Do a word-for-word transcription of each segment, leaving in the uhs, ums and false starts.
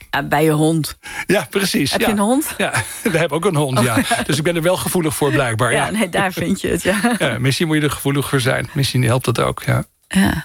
Ja, bij je hond. Ja, precies. Heb ja. je een hond? Ja, we hebben ook een hond, oh, ja. ja. Dus ik ben er wel gevoelig voor, blijkbaar. Ja, ja. nee, daar vind je het, ja. ja. Misschien moet je er gevoelig voor zijn. Misschien helpt dat ook, ja. Ja.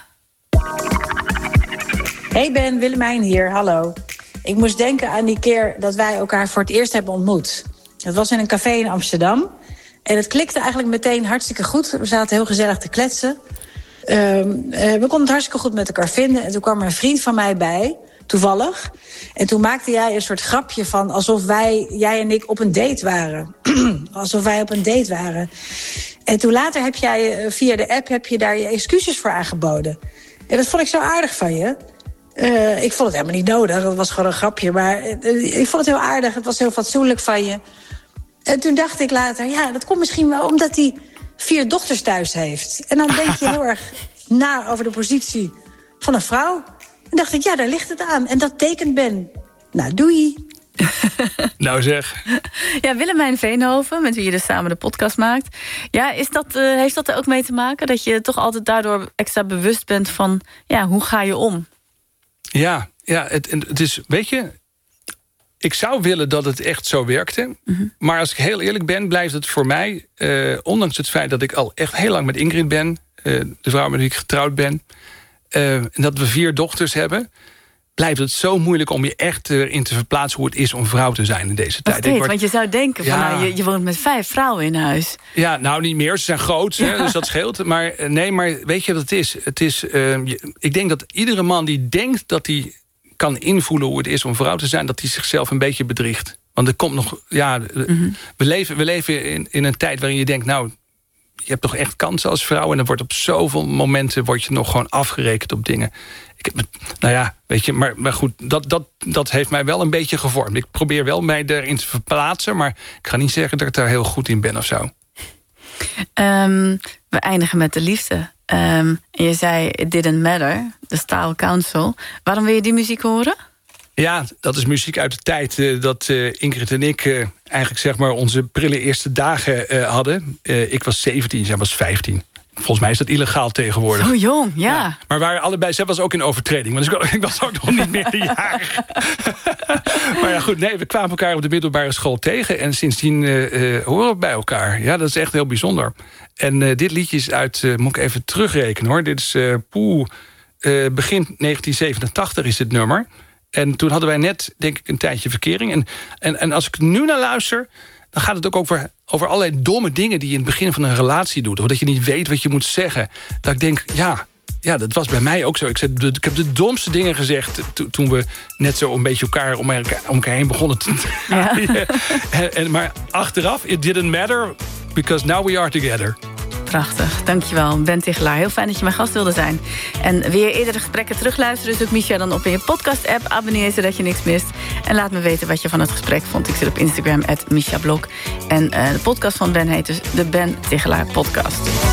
Hey Ben, Willemijn hier, hallo. Ik moest denken aan die keer dat wij elkaar voor het eerst hebben ontmoet. Dat was in een café in Amsterdam. En het klikte eigenlijk meteen hartstikke goed. We zaten heel gezellig te kletsen. Uh, we konden het hartstikke goed met elkaar vinden. En toen kwam er een vriend van mij bij, toevallig. En toen maakte jij een soort grapje van alsof wij, jij en ik op een date waren. alsof wij op een date waren. En toen later heb jij via de app heb je daar je excuses voor aangeboden. En dat vond ik zo aardig van je. Uh, ik vond het helemaal niet nodig, dat was gewoon een grapje. Maar uh, ik vond het heel aardig, het was heel fatsoenlijk van je. En toen dacht ik later, ja, dat komt misschien wel omdat hij vier dochters thuis heeft. En dan denk je heel erg na over de positie van een vrouw. En dacht ik, ja, daar ligt het aan. En dat tekent Ben. Nou, doei. Nou zeg. Ja, Willemijn Veenhoven, met wie je dus samen de podcast maakt. Ja, is dat, uh, heeft dat er ook mee te maken? Dat je toch altijd daardoor extra bewust bent van, ja, hoe ga je om? Ja, ja het, het is, weet je, ik zou willen dat het echt zo werkte. Mm-hmm. Maar als ik heel eerlijk ben, blijft het voor mij, uh, ondanks het feit dat ik al echt heel lang met Ingrid ben, uh, de vrouw met wie ik getrouwd ben, uh, en dat we vier dochters hebben, blijft het zo moeilijk om je echt erin te verplaatsen hoe het is om vrouw te zijn in deze tijd. Steeds, word... Want je zou denken, ja. van, nou, je, je woont met vijf vrouwen in huis. Ja, nou niet meer, ze zijn groot, ja. hè, dus dat scheelt. Maar nee, maar weet je wat het is? Het is uh, je, ik denk dat iedere man die denkt dat hij kan invoelen hoe het is om vrouw te zijn, dat hij zichzelf een beetje bedriegt. Want er komt nog, ja, mm-hmm. we leven, we leven in, in een tijd waarin je denkt, nou, je hebt toch echt kansen als vrouw, en er wordt op zoveel momenten word je nog gewoon afgerekend op dingen. Ik heb, nou ja, weet je, maar, maar goed, dat, dat, dat heeft mij wel een beetje gevormd. Ik probeer wel mij erin te verplaatsen, maar ik ga niet zeggen dat ik daar heel goed in ben of zo. Um, we eindigen met de liefde. Um, en je zei, it didn't matter, de Style Council. Waarom wil je die muziek horen? Ja, dat is muziek uit de tijd uh, dat uh, Ingrid en ik uh, eigenlijk zeg maar onze prille eerste dagen uh, hadden. Uh, ik was zeventien, zij was vijftien. Volgens mij is dat illegaal tegenwoordig. Oh jong, ja. ja. Maar waren allebei, zij was ook in overtreding. Want ik was ook nog niet meerderjarig. Maar ja, goed, nee, we kwamen elkaar op de middelbare school tegen. En sindsdien uh, uh, horen we bij elkaar. Ja, dat is echt heel bijzonder. En uh, dit liedje is uit, uh, moet ik even terugrekenen hoor. Dit is uh, poeh, uh, begin negentien zevenentachtig is dit nummer. En toen hadden wij net, denk ik, een tijdje verkering. En, en, en als ik nu naar luister, dan gaat het ook over, over allerlei domme dingen die je in het begin van een relatie doet. Of dat je niet weet wat je moet zeggen. Dat ik denk, ja, ja dat was bij mij ook zo. Ik, zei, ik heb de domste dingen gezegd to, toen we net zo een beetje elkaar om elkaar, om elkaar heen begonnen te ja. en, en, maar achteraf, it didn't matter, because now we are together. Prachtig, dankjewel. Ben Tichelaar, heel fijn dat je mijn gast wilde zijn. En wil je eerdere gesprekken terugluisteren, zoek Misha dan op in je podcast-app. Abonneer je zodat je niks mist. En laat me weten wat je van het gesprek vond. Ik zit op Instagram, at Misha Blok. En uh, de podcast van Ben heet dus de Ben Tichelaar Podcast.